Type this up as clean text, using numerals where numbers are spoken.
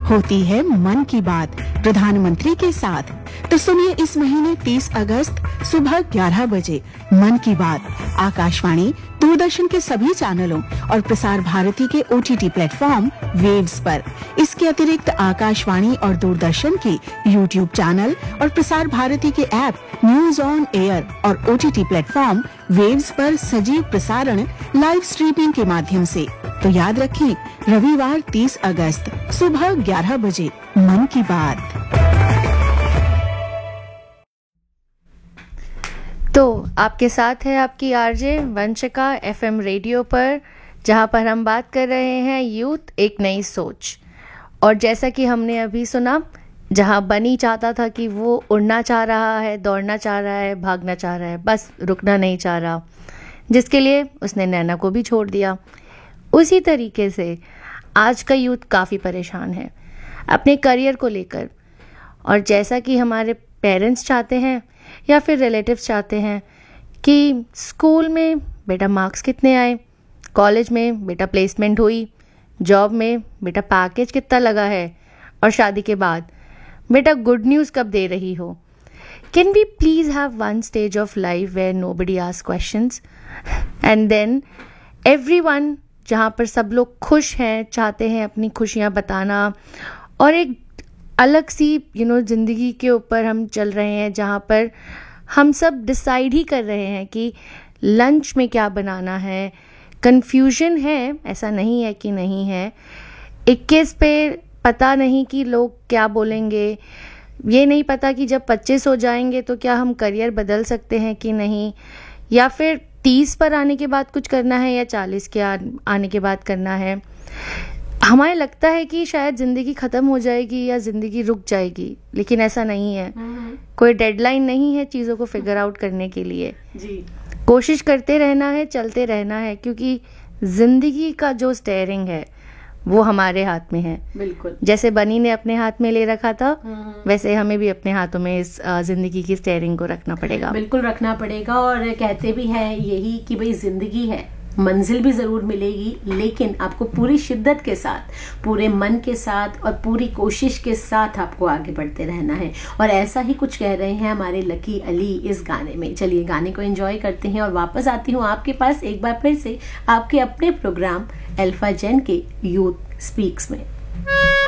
होती है मन की बात प्रधानमंत्री के साथ। तो सुनिए इस महीने 30 अगस्त सुबह 11 बजे मन की बात आकाशवाणी, दूरदर्शन के सभी चैनलों और प्रसार भारती के OTT प्लेटफॉर्म वेव्स पर। इसके अतिरिक्त आकाशवाणी और दूरदर्शन के YouTube चैनल और प्रसार भारती के ऐप न्यूज ऑन एयर और OTT प्लेटफॉर्म वेव्स पर सजीव प्रसारण लाइव स्ट्रीमिंग के माध्यम से। तो याद रखें, रविवार 30 अगस्त सुबह 11 बजे मन की बात। तो आपके साथ है आपकी आरजे वंशिका FM रेडियो पर, जहां पर हम बात कर रहे हैं यूथ एक नई सोच। और जैसा कि हमने अभी सुना, जहां बनी चाहता था कि वो उड़ना चाह रहा है, दौड़ना चाह रहा है, भागना चाह रहा है, बस रुकना नहीं चाह रहा, जिसके लिए उसने नैना को भी छोड़ दिया। उसी तरीके से आज का यूथ काफ़ी परेशान है अपने करियर को लेकर। और जैसा कि हमारे पेरेंट्स चाहते हैं या फिर रिलेटिव्स चाहते हैं कि स्कूल में बेटा मार्क्स कितने आए, कॉलेज में बेटा प्लेसमेंट हुई, जॉब में बेटा पैकेज कितना लगा है, और शादी के बाद बेटा गुड न्यूज़ कब दे रही हो। Can we please have one stage of life where nobody asks questions and then everyone, जहाँ पर सब लोग खुश हैं, चाहते हैं अपनी खुशियाँ बताना, और एक अलग सी ज़िंदगी के ऊपर हम चल रहे हैं, जहाँ पर हम सब डिसाइड ही कर रहे हैं कि लंच में क्या बनाना है। कन्फ्यूजन है, ऐसा नहीं है कि नहीं है। 21 पे पता नहीं कि लोग क्या बोलेंगे, ये नहीं पता कि जब 25 हो जाएंगे तो क्या हम करियर बदल सकते हैं कि नहीं, या फिर 30 पर आने के बाद कुछ करना है या 40 के आने के बाद करना है। हमें लगता है कि शायद ज़िंदगी ख़त्म हो जाएगी या ज़िंदगी रुक जाएगी, लेकिन ऐसा नहीं है। कोई डेडलाइन नहीं है चीज़ों को फिगर आउट करने के लिए। जी, कोशिश करते रहना है, चलते रहना है, क्योंकि ज़िंदगी का जो स्टेयरिंग है वो हमारे हाथ में है। बिल्कुल, जैसे बनी ने अपने हाथ में ले रखा था, वैसे हमें भी अपने हाथों में इस ज़िंदगी की स्टेयरिंग को रखना पड़ेगा। बिल्कुल रखना पड़ेगा। और कहते भी हैं यही कि भाई ज़िंदगी है, मंजिल भी ज़रूर मिलेगी, लेकिन आपको पूरी शिद्दत के साथ, पूरे मन के साथ और पूरी कोशिश के साथ आपको आगे बढ़ते रहना है। और ऐसा ही कुछ कह रहे हैं हमारे लकी अली इस गाने में। चलिए गाने को एंजॉय करते हैं और वापस आती हूँ आपके पास एक बार फिर से आपके अपने प्रोग्राम अल्फा जेन के यूथ स्पीक्स में।